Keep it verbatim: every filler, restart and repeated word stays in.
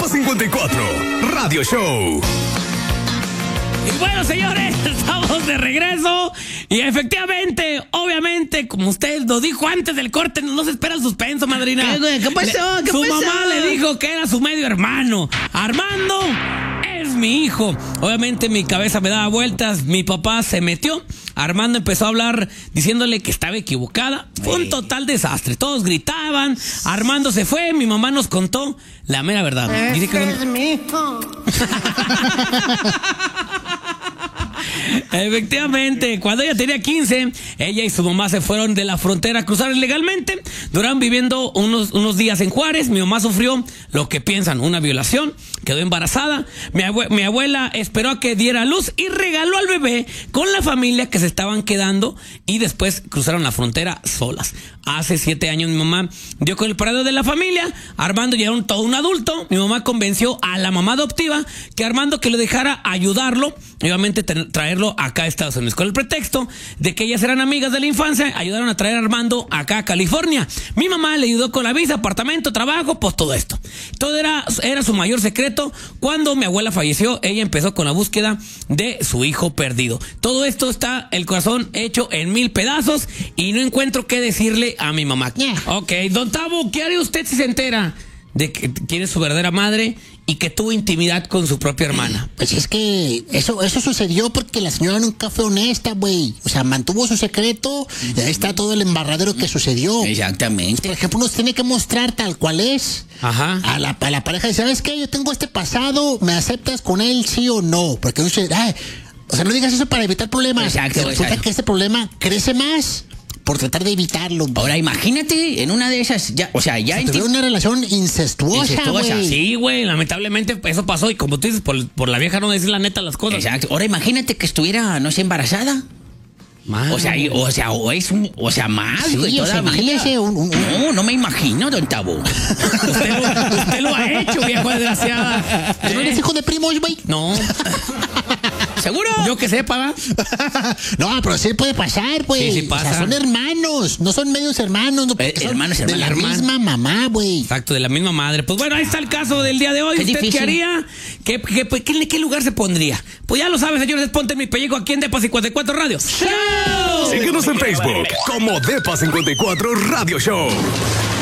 Depa cincuenta y cuatro Radio Show. Y bueno, señores, estamos de regreso. Y efectivamente, obviamente, como usted lo dijo antes del corte, no se espera el suspenso, madrina. ¿Qué, güey? ¿Qué pasó? Le, ¿Qué su pasó? mamá le dijo que era su medio hermano. Armando es mi hijo. Obviamente mi cabeza me daba vueltas. Mi papá se metió. Armando empezó a hablar diciéndole que estaba equivocada. Fue un total desastre. Todos gritaban. Armando se fue. Mi mamá nos contó la mera verdad. Dice que es mi hijo. Efectivamente, cuando ella tenía quince, ella y su mamá se fueron de la frontera, cruzaron ilegalmente, duraron viviendo unos, unos días en Juárez. Mi mamá sufrió lo que piensan, una violación, quedó embarazada. Mi, abue mi abuela esperó a que diera luz y regaló al bebé con la familia que se estaban quedando, y después cruzaron la frontera solas. Hace siete años mi mamá dio con el paradero de la familia. Armando ya era un, todo un adulto. Mi mamá convenció a la mamá adoptiva que Armando que le dejara ayudarlo, y obviamente traerlo acá a Estados Unidos, con el pretexto de que ellas eran amigas de la infancia. Ayudaron a traer a Armando acá a California. Mi mamá le ayudó con la visa, apartamento, trabajo, pues todo esto. Todo era, era su mayor secreto. Cuando mi abuela falleció, ella empezó con la búsqueda de su hijo perdido. Todo esto está el corazón hecho en mil pedazos y no encuentro qué decirle a mi mamá. Yeah. Ok, don Tavo, ¿qué haría usted si se entera de que quién es su verdadera madre y que tuvo intimidad con su propia hermana? Pues es que eso eso sucedió porque la señora nunca fue honesta, güey. O sea, mantuvo su secreto y ahí está todo el embarradero que sucedió. Exactamente. Por ejemplo, uno tiene que mostrar tal cual es. Ajá. A la, a la pareja, ¿sabes qué? Yo tengo este pasado, ¿me aceptas con él, sí o no? Porque uno dice, ay, o sea, no digas eso para evitar problemas. Exacto, y resulta exacto. que este problema crece más por tratar de evitarlo. Ahora imagínate en una de esas, ya, o sea, ya se tuvo una relación incestuosa, güey. Sí, güey, lamentablemente eso pasó, y como tú dices, por, por la vieja no decir la neta las cosas. Exacto. Ahora imagínate que estuviera, no sé, embarazada. Man. O sea, y, o sea, o es un, o sea, más, sí, güey, o sea, todavía. imagínese un, un, No, no me imagino, don Tavo. usted, lo, usted lo ha hecho, viejo desgraciada. ¿Tú no eres hijo de primos, güey? No. ¿Seguro? Yo que sepa, ¿va? No, pero sí puede pasar, güey. Sí, sí pasa. O sea, son hermanos, no son medios hermanos. No, eh, son hermanos, de hermanos, la hermanos. misma mamá, güey. Exacto, de la misma madre. Pues bueno, ahí está el caso del día de hoy. Qué ¿Usted difícil. qué haría? ¿Qué, qué, qué, ¿Qué lugar se pondría? Pues ya lo sabe, señores, ponte mi pellejo aquí en Depa cincuenta y cuatro Radio Show. Síguenos en Facebook como Depa cincuenta y cuatro Radio Show.